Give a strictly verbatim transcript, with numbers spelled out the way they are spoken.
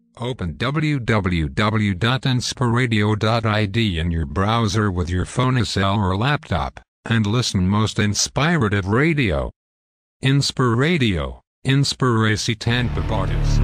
Open w w w dot inspiradio dot I D in your browser with your phone, cell or laptop, and listen most inspirative radio. Inspiradio, Inspiracy Tanpa Borders.